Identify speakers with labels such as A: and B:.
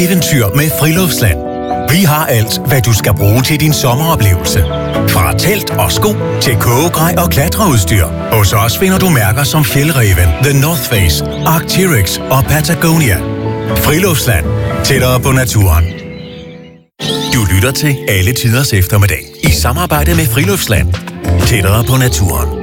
A: Eventyr med Friluftsland. Vi har alt, hvad du skal bruge til din sommeroplevelse. Fra telt og sko til kogegrej og klatreudstyr. Hos os finder du mærker som Fjällräven, The North Face, Arc'teryx og Patagonia. Friluftsland. Tættere på naturen. Du lytter til Alle Tiders Eftermiddag i samarbejde med Friluftsland. Tættere på naturen.